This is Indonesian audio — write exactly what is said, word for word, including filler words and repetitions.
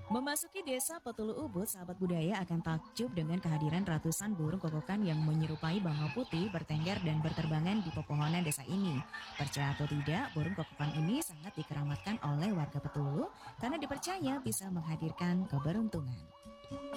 Memasuki desa Petulu Ubud, sahabat budaya akan takjub dengan kehadiran ratusan burung kokokan yang menyerupai bangau putih bertengger dan berterbangan di pepohonan desa ini. Percaya atau tidak, burung kokokan ini sangat dikeramatkan oleh warga Petulu karena dipercaya bisa menghadirkan keberuntungan.